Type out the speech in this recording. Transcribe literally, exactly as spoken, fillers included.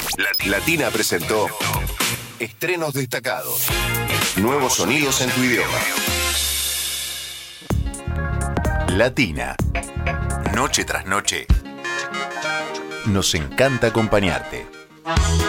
Latina presentó estrenos destacados. Nuevos sonidos en tu idioma. Latina. Noche tras noche. Nos encanta acompañarte.